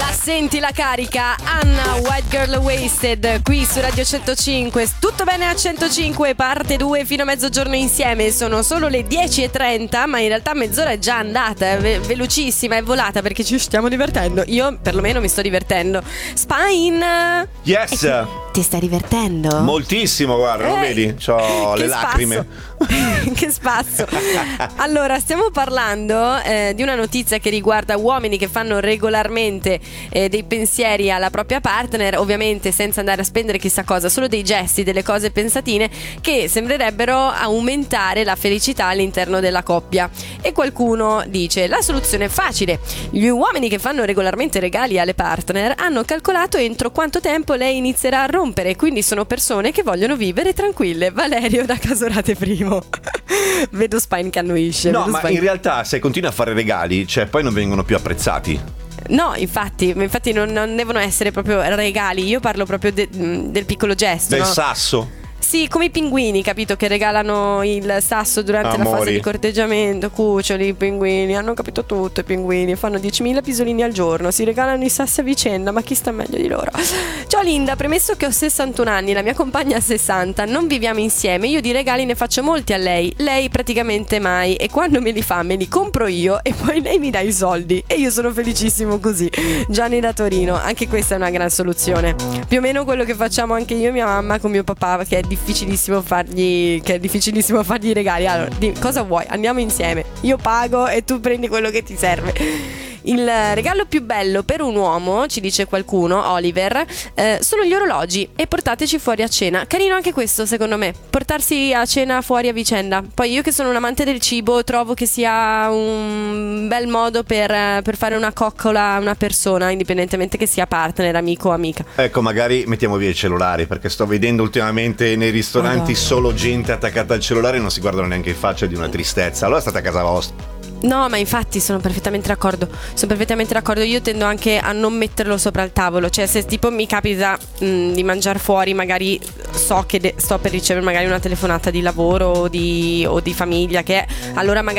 Senti la carica, Anna, White Girl Wasted, qui su Radio 105. Tutto bene a 105, parte 2 fino a mezzogiorno insieme. Sono solo le 10:30, ma in realtà mezz'ora è già andata, è velocissima, è volata perché ci stiamo divertendo. Io perlomeno mi sto divertendo. Spine! Yes! Ti stai divertendo? Moltissimo, guarda, non vedi? C'ho le lacrime. Che spasso. Allora, stiamo parlando di una notizia che riguarda uomini che fanno regolarmente dei pensieri alla propria partner, ovviamente senza andare a spendere chissà cosa, solo dei gesti, delle cose pensatine che sembrerebbero aumentare la felicità all'interno della coppia. E qualcuno dice: la soluzione è facile. Gli uomini che fanno regolarmente regali alle partner hanno calcolato entro quanto tempo lei inizierà a rompere, quindi sono persone che vogliono vivere tranquille. Valerio da Casorate Primo. Vedo Spine che annuisce. No, ma in realtà se continui a fare regali, cioè poi non vengono più apprezzati. No, infatti non devono essere proprio regali. Io parlo proprio del piccolo gesto, Del no? sasso. Sì, come i pinguini, capito? Che regalano il sasso durante la fase di corteggiamento. Cuccioli, i pinguini, hanno capito tutto. I pinguini fanno 10.000 pisolini al giorno, si regalano i sassi a vicenda, ma chi sta meglio di loro? Ciao Linda, premesso che ho 61 anni, la mia compagna ha 60, non viviamo insieme, io di regali ne faccio molti a lei praticamente mai, e quando me li fa me li compro io e poi lei mi dà i soldi e io sono felicissimo così. Gianni da Torino, anche questa è una gran soluzione, più o meno quello che facciamo anche io e mia mamma con mio papà, che è difficilissimo fargli i regali. Allora, cosa vuoi? Andiamo insieme, io pago e tu prendi quello che ti serve. Il regalo più bello per un uomo, ci dice qualcuno, Oliver, sono gli orologi, e portateci fuori a cena. Carino anche questo, secondo me, portarsi a cena fuori a vicenda. Poi io che sono un amante del cibo trovo che sia un bel modo per fare una coccola a una persona, indipendentemente che sia partner, amico o amica. Ecco, magari mettiamo via i cellulari, perché sto vedendo ultimamente nei ristoranti solo gente attaccata al cellulare e non si guardano neanche in faccia, di una tristezza. Allora state a casa vostra. No, ma infatti sono perfettamente d'accordo. Io tendo anche a non metterlo sopra il tavolo. Cioè, se tipo mi capita di mangiare fuori, magari so che sto per ricevere magari una telefonata di lavoro o di famiglia, che allora magari